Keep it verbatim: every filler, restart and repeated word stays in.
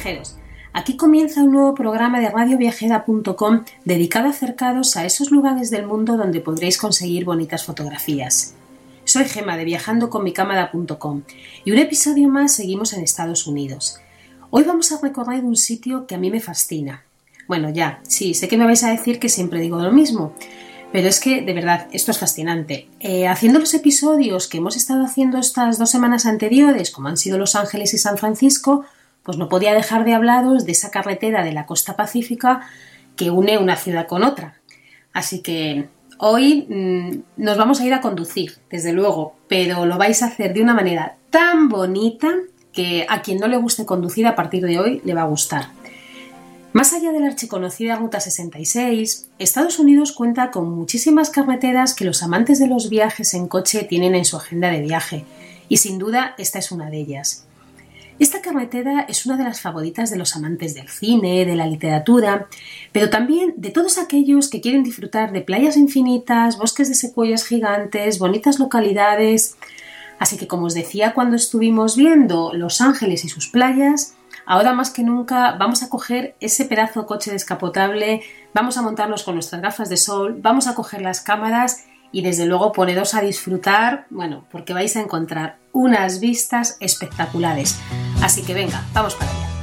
viajeros, aquí comienza un nuevo programa de radio viajera punto com dedicado a acercaros a esos lugares del mundo donde podréis conseguir bonitas fotografías. Soy Gema de viajando con mi cámara punto com y un episodio más seguimos en Estados Unidos. Hoy vamos a recorrer un sitio que a mí me fascina. Bueno, ya, sí, sé que me vais a decir que siempre digo lo mismo, pero es que, de verdad, esto es fascinante. Eh, haciendo los episodios que hemos estado haciendo estas dos semanas anteriores, como han sido Los Ángeles y San Francisco, pues no podía dejar de hablaros de esa carretera de la costa pacífica que une una ciudad con otra. Así que hoy mmm, nos vamos a ir a conducir, desde luego, pero lo vais a hacer de una manera tan bonita que a quien no le guste conducir a partir de hoy le va a gustar. Más allá de la archiconocida Ruta sesenta y seis, Estados Unidos cuenta con muchísimas carreteras que los amantes de los viajes en coche tienen en su agenda de viaje, y sin duda esta es una de ellas. Esta carretera es una de las favoritas de los amantes del cine, de la literatura, pero también de todos aquellos que quieren disfrutar de playas infinitas, bosques de secuoyas gigantes, bonitas localidades. Así que, como os decía cuando estuvimos viendo Los Ángeles y sus playas, ahora más que nunca vamos a coger ese pedazo de coche descapotable, vamos a montarnos con nuestras gafas de sol, vamos a coger las cámaras y desde luego poneros a disfrutar, bueno, porque vais a encontrar unas vistas espectaculares. Así que venga, vamos para allá.